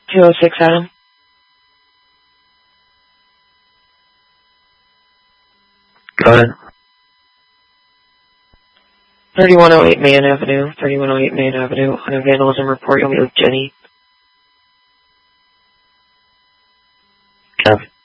206 Adam. Go ahead. 3108 Main Avenue. 3108 Main Avenue. On a vandalism report, you'll meet with Jenny. Copy.